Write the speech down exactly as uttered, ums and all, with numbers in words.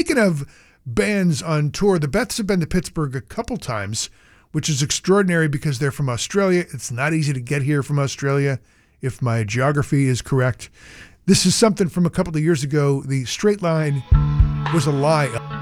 speaking of bands on tour, the Beths have been to Pittsburgh a couple times, which is extraordinary because they're from Australia. It's not easy to get here from Australia, if my geography is correct. This is something from a couple of years ago. The Straight Line Was a Lie.